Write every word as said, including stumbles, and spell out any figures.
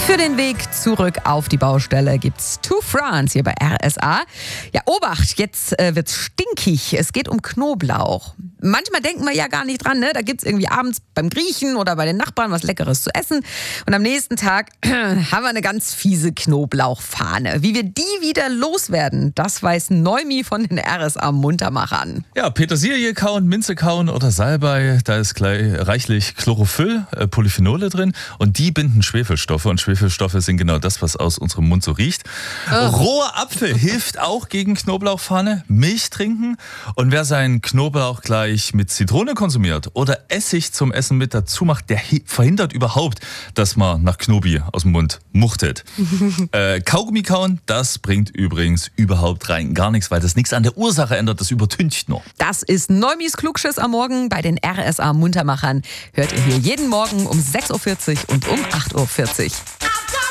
Für den Weg zurück auf die Baustelle gibt's To France hier bei R S A. Ja, Obacht, jetzt äh, wird's stinkig. Es geht um Knoblauch. Manchmal denken wir ja gar nicht dran, ne? Da gibt's irgendwie abends beim Griechen oder bei den Nachbarn was Leckeres zu essen. Und am nächsten Tag haben wir eine ganz fiese Knoblauchfahne. Wie wir die wieder loswerden, das weiß Neumi von den R S A Muntermachern. Ja, Petersilie kauen, Minze kauen oder Salbei, da ist gleich reichlich Chlorophyll, äh, Polyphenole drin und die binden Schwefelstoffe und Schwefelstoffe sind genau das, was aus unserem Mund so riecht. Oh. Roher Apfel hilft auch gegen Knoblauchfahne, Milch trinken und wer seinen Knoblauch gleich mit Zitrone konsumiert oder Essig zum Essen mit dazu macht, der verhindert überhaupt, dass man nach Knobi aus dem Mund muchtet. äh, Kaugummi kauen, das bringt übrigens überhaupt rein gar nichts, weil das nichts an der Ursache ändert, das übertüncht nur. Das ist Neumis Klugschiss am Morgen bei den R S A Muntermachern. Hört ihr hier jeden Morgen um sechs Uhr vierzig und um acht Uhr vierzig.